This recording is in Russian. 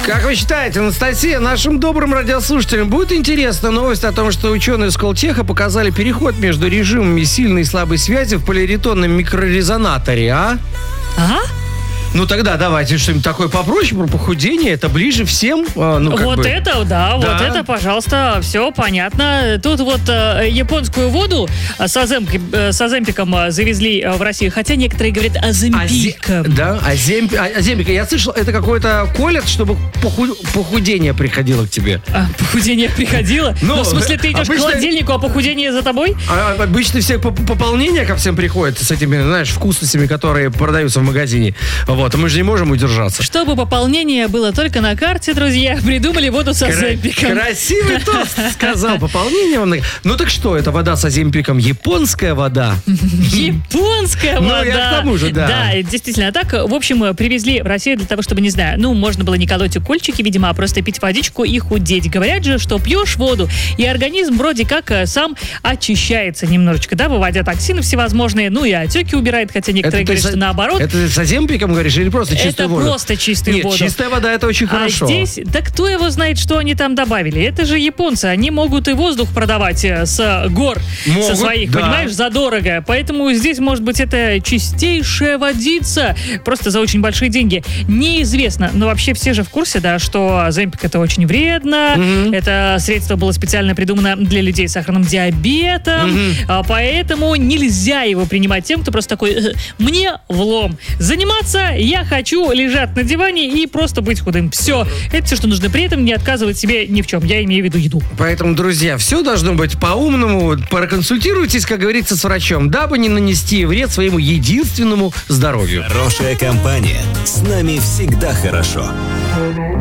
Как вы считаете, Анастасия, нашим добрым радиослушателям будет интересна новость о том, что ученые Сколтеха показали переход между режимами сильной и слабой связи в полиэретонном микрорезонаторе, а? А? Ну тогда давайте что-нибудь такое попроще про похудение, это ближе всем. Вот это, пожалуйста, все понятно. Тут вот японскую воду с оземпиком завезли в Россию, хотя некоторые говорят оземпиком. Оземпик. Я слышал, это какой-то колет, чтобы похудение приходило к тебе. Похудение приходило? Ну, в смысле, ты идешь к холодильнику, а похудение за тобой? Обычно все пополнения ко всем приходят с этими, знаешь, вкусностями, которые продаются в магазине. Вот, а мы же не можем удержаться. Чтобы пополнение было только на карте, друзья, придумали воду с оземпиком. Красивый тост сказал. Пополнение. Ну так что, это вода с оземпиком? Японская вода? Японская вода. Ну, я к тому же, да. Да, действительно. Так, в общем, привезли в Россию для того, чтобы, не знаю, можно было не колоть укольчики, видимо, а просто пить водичку и худеть. Говорят же, что пьешь воду, и организм вроде как сам очищается немножечко, да, выводя токсины всевозможные, и отеки убирает, хотя некоторые говорят, что наоборот. Это с оземпиком, говоришь, или просто чистую воду? Это просто чистую воду. Нет, чистая вода, это очень хорошо. А здесь, да кто его знает, что они там добавили? Это же японцы, они могут и воздух продавать с гор, со своих, да. Понимаешь, задорого. Поэтому здесь, может быть, это чистейшая водица, просто за очень большие деньги. Неизвестно, но вообще все же в курсе, да, что оземпик это очень вредно, это средство было специально придумано для людей с сахарным диабетом, поэтому нельзя его принимать тем, кто просто такой, мне влом. Заниматься я хочу лежать на диване и просто быть худым. Все. Это все, что нужно. При этом не отказывать себе ни в чем. Я имею в виду еду. Поэтому, друзья, все должно быть по-умному. Проконсультируйтесь, как говорится, с врачом, дабы не нанести вред своему единственному здоровью. Хорошая компания. С нами всегда хорошо.